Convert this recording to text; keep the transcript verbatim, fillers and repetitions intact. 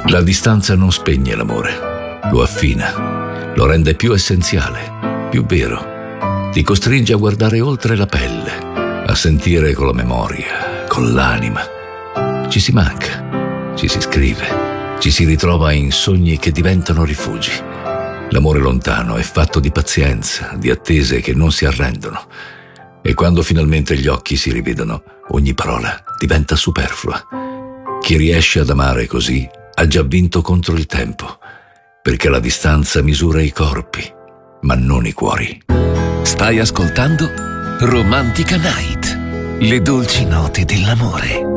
La distanza non spegne l'amore, lo affina, lo rende più essenziale, più vero. Ti costringe a guardare oltre la pelle, a sentire con la memoria, con l'anima. Ci si manca, ci si scrive, ci si ritrova in sogni che diventano rifugi. L'amore lontano è fatto di pazienza, di attese che non si arrendono. E quando finalmente gli occhi si rivedono, ogni parola diventa superflua. Chi riesce ad amare così ha già vinto contro il tempo, perché la distanza misura i corpi, ma non i cuori. Stai ascoltando Romantica Night, le dolci note dell'amore.